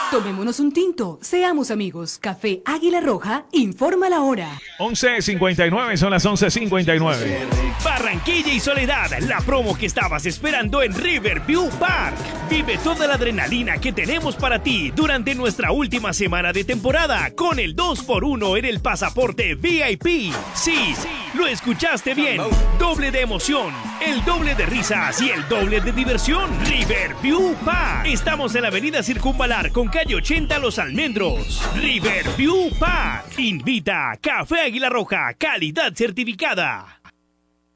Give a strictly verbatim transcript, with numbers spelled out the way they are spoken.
Tomémonos un tinto, seamos amigos. Café Águila Roja, informa la hora. once cincuenta y nueve, son las once cincuenta y nueve. Barranquilla y Soledad, la promo que estabas esperando en Riverview Park. Vive toda la adrenalina que tenemos para ti durante nuestra última semana de temporada con el dos por uno en el pasaporte V I P. Sí, lo escuchaste bien. Doble de emoción, el doble de risas y el doble de diversión. Riverview Park. Estamos en la avenida Circunvalar con calle ochenta Los Almendros. Riverview Park. Invita Café Águila Roja, calidad certificada.